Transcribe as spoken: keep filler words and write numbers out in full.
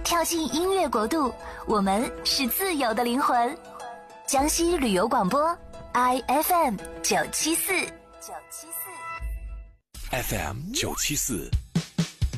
跳进音乐国度，我们是自由的灵魂。江西旅游广播 I F M 九七四 九七四 F M 九七四